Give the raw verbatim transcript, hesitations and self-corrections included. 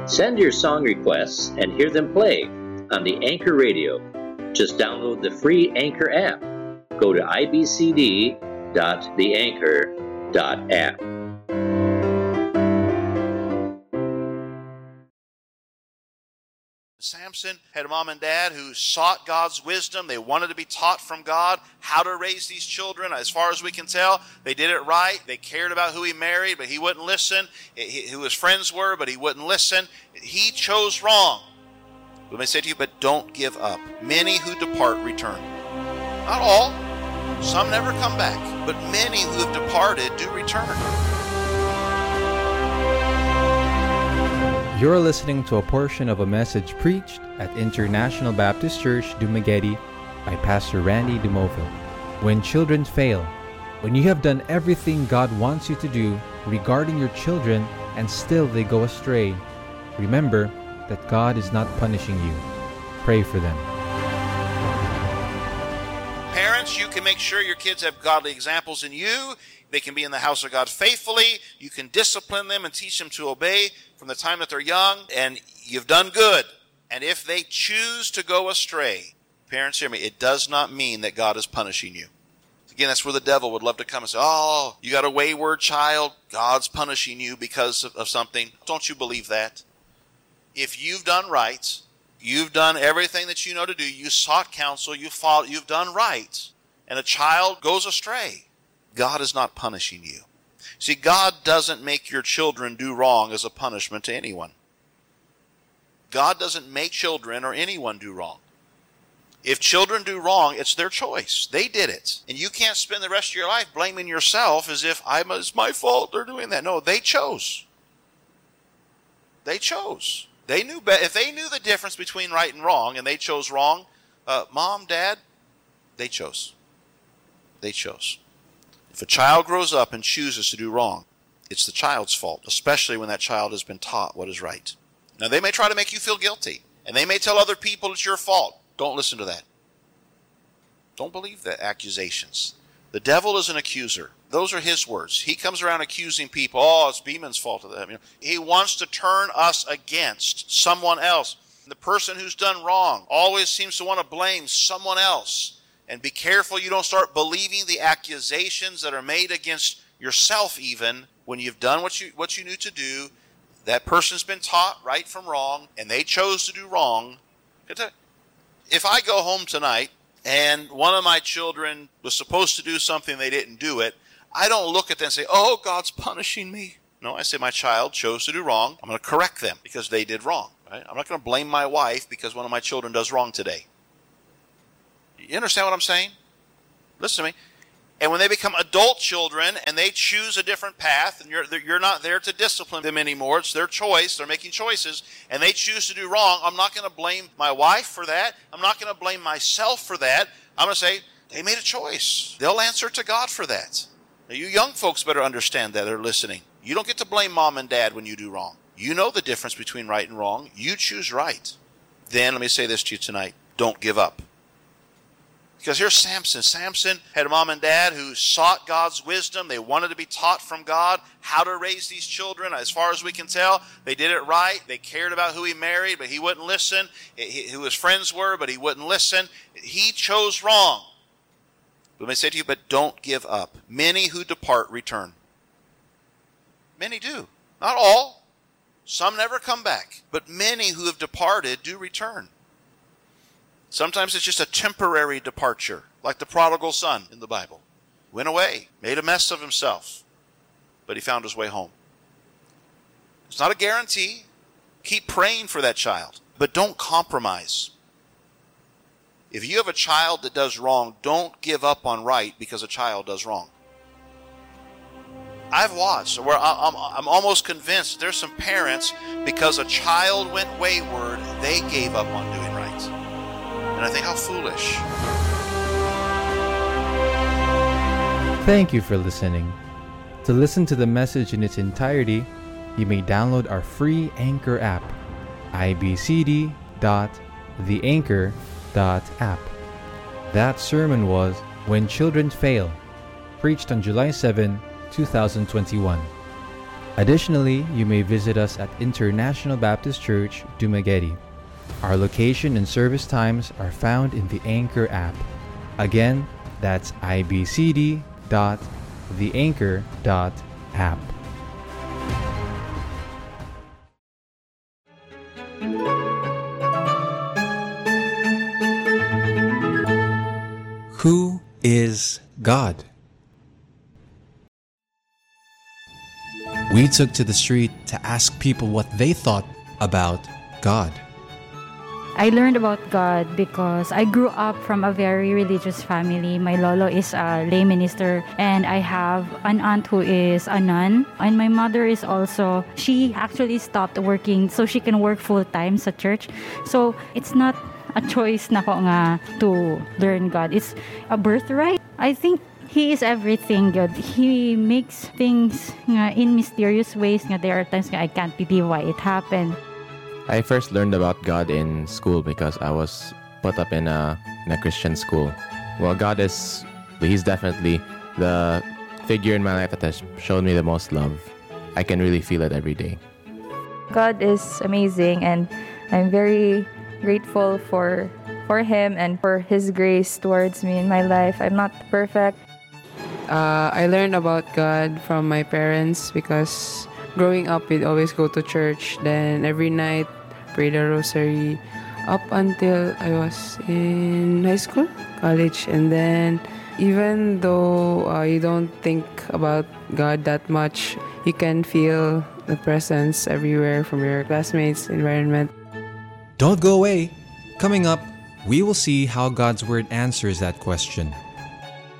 Send your song requests and hear them play on the Anchor Radio. Just download the free Anchor app. Go to i b c d dot the anchor dot app. Samson had a mom and dad who sought God's wisdom. They wanted to be taught from God how to raise these children. As far as we can tell, they did it right. They cared about who he married, but he wouldn't listen. Who his friends were, but he wouldn't listen. He chose wrong. Let me say to you, but don't give up. Many who depart return. Not all. Some never come back. But many who have departed do return. You're listening to a portion of a message preached at International Baptist Church, Dumaguete by Pastor Randy Dumoville. When children fail, when you have done everything God wants you to do regarding your children and still they go astray, remember that God is not punishing you. Pray for them. Parents, you can make sure your kids have godly examples in you. They can be in the house of God faithfully. You can discipline them and teach them to obey from the time that they're young, and you've done good. And if they choose to go astray, parents, hear me, it does not mean that God is punishing you. Again, that's where the devil would love to come and say, oh, you got a wayward child, God's punishing you because of, of something. Don't you believe that? If you've done right, you've done everything that you know to do, you sought counsel, you followed, you've done right, and a child goes astray, God is not punishing you. See, God doesn't make your children do wrong as a punishment to anyone. God doesn't make children or anyone do wrong. If children do wrong, it's their choice. They did it. And you can't spend the rest of your life blaming yourself as if I'm, it's my fault they're doing that. No, they chose. They chose. They knew be- if they knew the difference between right and wrong and they chose wrong, uh, mom, dad, they chose. They chose. If a child grows up and chooses to do wrong, it's the child's fault, especially when that child has been taught what is right. Now, they may try to make you feel guilty, and they may tell other people it's your fault. Don't listen to that. Don't believe the accusations. The devil is an accuser. Those are his words. He comes around accusing people. Oh, it's Beeman's fault of that. You know, he wants to turn us against someone else. The person who's done wrong always seems to want to blame someone else. And be careful you don't start believing the accusations that are made against yourself even when you've done what you what you knew to do. That person's been taught right from wrong, and they chose to do wrong. If I go home tonight and one of my children was supposed to do something, they didn't do it, I don't look at them and say, oh, God's punishing me. No, I say my child chose to do wrong. I'm going to correct them because they did wrong. Right? I'm not going to blame my wife because one of my children does wrong today. You understand what I'm saying? Listen to me. And when they become adult children and they choose a different path, and you're you're not there to discipline them anymore, it's their choice, they're making choices, and they choose to do wrong, I'm not going to blame my wife for that. I'm not going to blame myself for that. I'm going to say, they made a choice. They'll answer to God for that. Now, you young folks better understand that are listening. You don't get to blame mom and dad when you do wrong. You know the difference between right and wrong. You choose right. Then, let me say this to you tonight. Don't give up. Because here's Samson. Samson had a mom and dad who sought God's wisdom. They wanted to be taught from God how to raise these children. As far as we can tell, they did it right. They cared about who he married, but he wouldn't listen. Who his friends were, but he wouldn't listen. He chose wrong. Let me say to you, but don't give up. Many who depart return. Many do. Not all. Some never come back. But many who have departed do return. Sometimes it's just a temporary departure, like the prodigal son in the Bible. Went away, made a mess of himself, but he found his way home. It's not a guarantee. Keep praying for that child, but don't compromise. If you have a child that does wrong, don't give up on right because a child does wrong. I've watched where I'm, I'm almost convinced there's some parents, because a child went wayward, they gave up on doing right. And I think, how foolish. Thank you for listening. To listen to the message in its entirety, you may download our free Anchor app, i b c d dot the anchor dot app. That sermon was When Children Fail, preached on July seventh, twenty twenty-one. Additionally, you may visit us at International Baptist Church, Dumaguete. Our location and service times are found in the Anchor app. Again, that's i b c d dot the anchor dot app. Who is God? We took to the street to ask people what they thought about God. I learned about God because I grew up from a very religious family. My lolo is a lay minister, and I have an aunt who is a nun. And my mother is also, she actually stopped working so she can work full-time sa church. So it's not a choice na ko nga to learn God. It's a birthright. I think He is everything good. He makes things nga in mysterious ways. Nga there are times nga I can't believe why it happened. I first learned about God in school because I was put up in a in a Christian school. Well, God is, He's definitely the figure in my life that has shown me the most love. I can really feel it every day. God is amazing, and I'm very grateful for for Him and for His grace towards me in my life. I'm not perfect. Uh, I learned about God from my parents because growing up, we'd always go to church. Then every night, pray the rosary up until I was in high school, college. And then even though uh, you don't think about God that much, you can feel the presence everywhere from your classmates, environment. Don't go away. Coming up, we will see how God's Word answers that question.